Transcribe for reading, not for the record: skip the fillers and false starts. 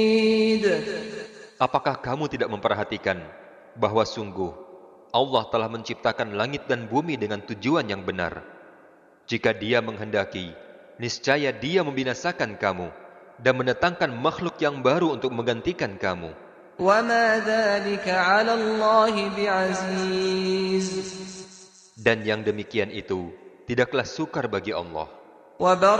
Apakah kamu tidak memperhatikan bahwa sungguh Allah telah menciptakan langit dan bumi dengan tujuan yang benar? Jika Dia menghendaki, niscaya Dia membinasakan kamu dan mendatangkan makhluk yang baru untuk menggantikan kamu. Dan yang demikian itu tidaklah sukar bagi Allah.